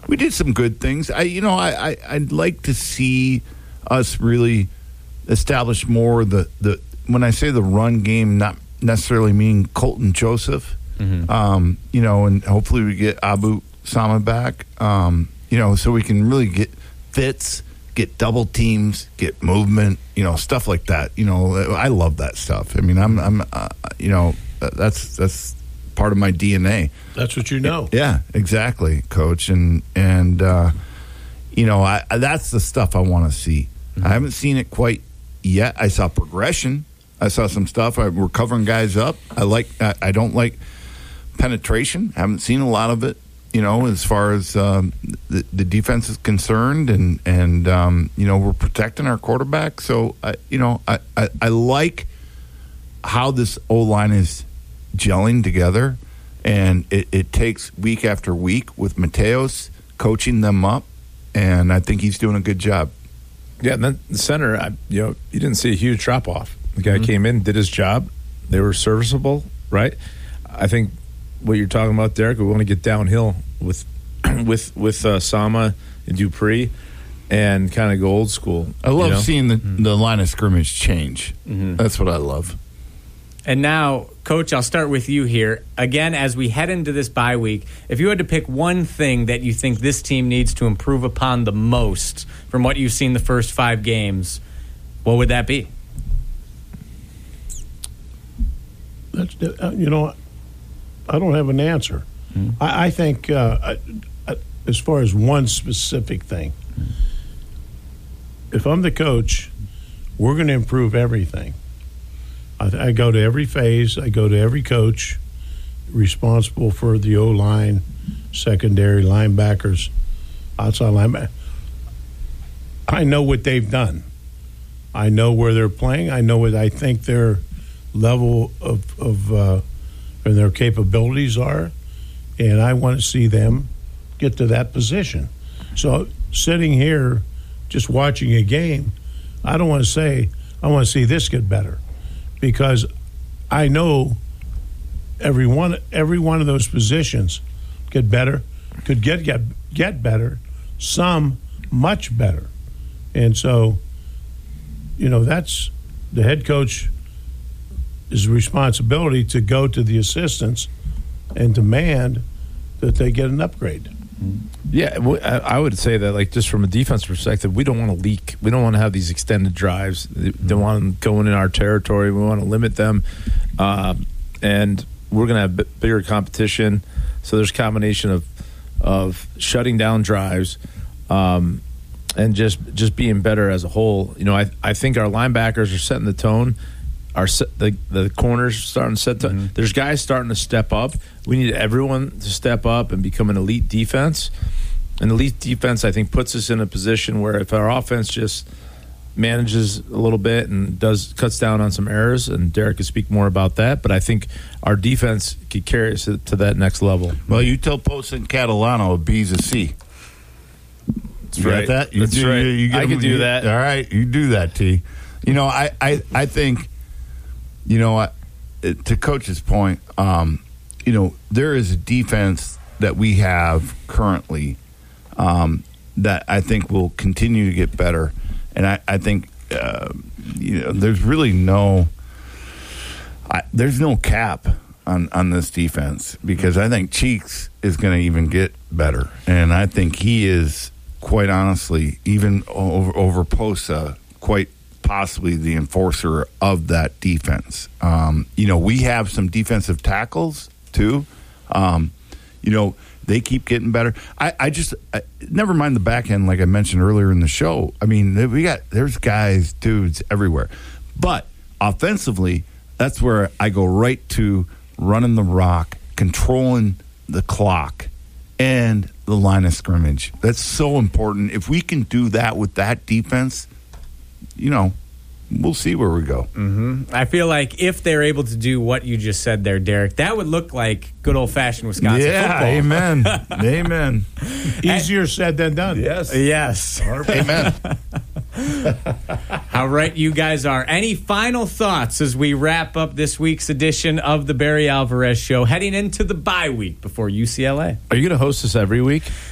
we did some good things. I'd like to see us really establish more the when I say the run game, not necessarily meaning Colton Joseph, and hopefully we get Abu Sama back, so we can really get fits, get double teams, get movement, stuff like that. I love that stuff. I mean, that's part of my DNA. That's what you know. Yeah, exactly, Coach. And that's the stuff I want to see. I haven't seen it quite yet. I saw progression. I saw some stuff. We're covering guys up. I don't like penetration. Haven't seen a lot of it, as far as the defense is concerned. And we're protecting our quarterback. So, I like how this O-line is gelling together. And it takes week after week with Mateos coaching them up. And I think he's doing a good job. Yeah, and then the center, you didn't see a huge drop-off. The guy came in, did his job. They were serviceable, right? I think what you're talking about, Derek, we want to get downhill with Sama and Dupree and kind of go old school. I love seeing the line of scrimmage change. That's what I love. And now, Coach, I'll start with you here. Again, as we head into this bye week, if you had to pick one thing that you think this team needs to improve upon the most from what you've seen the first 5 games, what would that be? That's, I don't have an answer. I think as far as one specific thing, if I'm the coach, we're going to improve everything. I go to every phase. I go to every coach responsible for the O-line, secondary, linebackers, outside linebackers. I know what they've done. I know where they're playing. I know what I think their level of and their capabilities are, and I want to see them get to that position. So sitting here just watching a game, I don't want to say I want to see this get better, because I know every one of those positions get better, could get better, some much better. And so, that's the head coach is responsibility to go to the assistants and demand that they get an upgrade. Yeah, I would say that, like, just from a defense perspective, we don't want to leak. We don't want to have these extended drives. They don't want them going in our territory. We want to limit them. And we're going to have bigger competition. So there's a combination of shutting down drives and just being better as a whole. I think our linebackers are setting the tone. The corners starting to set tone. There's guys starting to step up. We need everyone to step up and become an elite defense. An elite defense, I think, puts us in a position where if our offense just manages a little bit and cuts down on some errors, and Derek could speak more about that, but I think our defense could carry us to that next level. Well, you tell Post and Catalano a B's a C. That's right. That? That's right. I can do that. All right, you do that, T. I think, to Coach's point, there is a defense that we have currently that I think will continue to get better. And I think, there's really no cap on this defense, because I think Cheeks is going to even get better. And I think he is, quite honestly, even over Posa, quite possibly the enforcer of that defense. We have some defensive tackles too. They keep getting better. I never mind the back end, like I mentioned earlier in the show. I mean, there's guys, dudes everywhere. But offensively, that's where I go right to running the rock, controlling the clock, and the line of scrimmage. That's so important. If we can do that with that defense, we'll see where we go. I feel like if they're able to do what you just said there, Derek, that would look like good old-fashioned Wisconsin football. Amen. Amen. Easier said than done. Yes. Amen. How right you guys are. Any final thoughts as we wrap up this week's edition of the Barry Alvarez Show, heading into the bye week before UCLA? Are you going to host this every week?